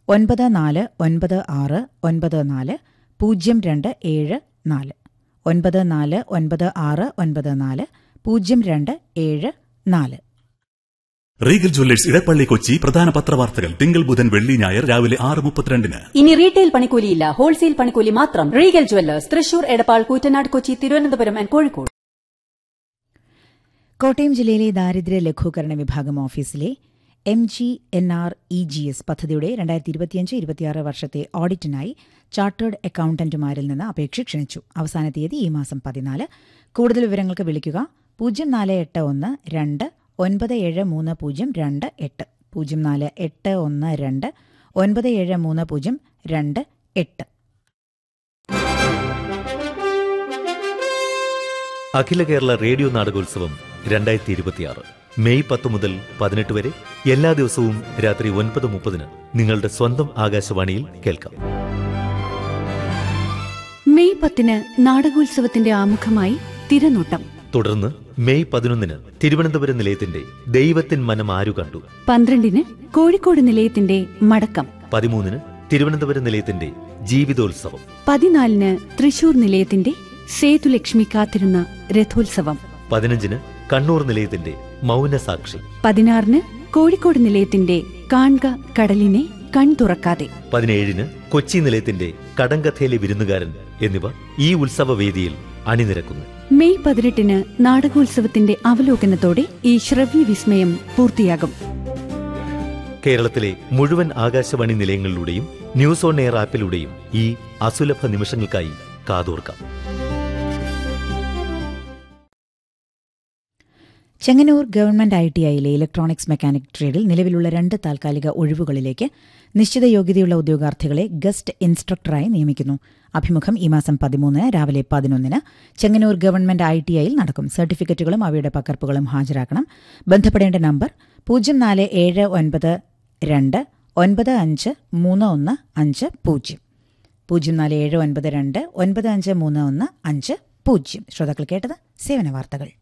9496940274 9496940274. Regal Jewellers Edappally Kochi പ്രധാന പത്രവാർത്തകൾ തിങ്കൾ ബുധൻ വെള്ളി ഞായർ രാവിലെ 6:32. ഇനി റീറ്റെയിൽ പണിക്കൂലിയില്ല, ഹോൾസെയിൽ പണിക്കൂലി മാത്രം. Regal Jewellers, Thrissur, Edappal, Koottanad, Kochi, Thiruvananthapuram and Kozhikode. Kottayam ജില്ലയിലെ ദാരിദ്ര്യ ലഘൂകരണ വിഭാഗം ഓഫീസിലെ MGNREGS പദ്ധതിയുടെ 2025-26 വർഷത്തെ ഓഡിറ്റിനായി ചാർട്ടേഡ് അക്കൌണ്ടന്റുമാരിൽ നിന്ന് അപേക്ഷ ക്ഷണിച്ചു. അവസാന തീയതി ഈ മാസം 14. കൂടുതൽ വിവരങ്ങൾക്ക് വിളിക്കുക 0481 2973028 0481 2973028. അഖില കേരള റേഡിയോ നാടകോത്സവം 2026 മെയ് 10 മുതൽ 18 വരെ എല്ലാ ദിവസവും രാത്രി 9:30 നിങ്ങളുടെ സ്വന്തം ആകാശവാണിയിൽ കേൾക്കാം. മെയ് 10 നാടകോത്സവത്തിന്റെ ആമുഖമായി തിരനോട്ടം. തുടർന്ന് മെയ് 11 തിരുവനന്തപുരം നിലയത്തിന്റെ ദൈവത്തിൻ മനം ആരു കണ്ടു. 12 കോഴിക്കോട് നിലയത്തിന്റെ മടക്കം. 13 തിരുവനന്തപുരം നിലയത്തിന്റെ ജീവിതോത്സവം. 14 തൃശൂർ നിലയത്തിന്റെ സേതുലക്ഷ്മി കാത്തിരുന്ന രഥോത്സവം. 15 കണ്ണൂർ നിലയത്തിന്റെ മൗനസാക്ഷി. 16 കോഴിക്കോട് നിലയത്തിന്റെ കാൺക കടലിനെ കൺ തുറക്കാതെ. 17 കൊച്ചി നിലയത്തിന്റെ കടങ്കഥയിലെ വിരുന്നുകാരൻ എന്നിവ ഈ ഉത്സവവേദിയിൽ അണിനിരക്കുന്നു. മെയ് 18 നാടകോത്സവത്തിന്റെ അവലോകനത്തോടെ ഈ ശ്രവ്യ വിസ്മയം പൂർത്തിയാകും. കേരളത്തിലെ മുഴുവൻ ആകാശവാണി നിലയങ്ങളിലൂടെയും ന്യൂസ് ഓൺ എയർ ആപ്പിലൂടെയും ഈ അസുലഭ നിമിഷങ്ങൾക്കായി കാതോർക്കാം. ചെങ്ങന്നൂർ ഗവൺമെന്റ് ITIയിലെ ഇലക്ട്രോണിക്സ് മെക്കാനിക് ട്രേഡിൽ നിലവിലുള്ള 2 താൽക്കാലിക ഒഴിവുകളിലേക്ക് നിശ്ചിത യോഗ്യതയുള്ള ഉദ്യോഗാർത്ഥികളെ ഗസ്റ്റ് ഇൻസ്ട്രക്ടറായി നിയമിക്കുന്നു. അഭിമുഖം ഈ മാസം 13 രാവിലെ 11 ചെങ്ങന്നൂർ ഗവൺമെന്റ് ITIയിൽ നടക്കും. സർട്ടിഫിക്കറ്റുകളും അവയുടെ പകർപ്പുകളും ഹാജരാക്കണം. ബന്ധപ്പെടേണ്ട നമ്പർ 047929531550 047929531550. ശ്രോതാക്കൾ കേട്ടത് സേവന വാർത്തകൾ.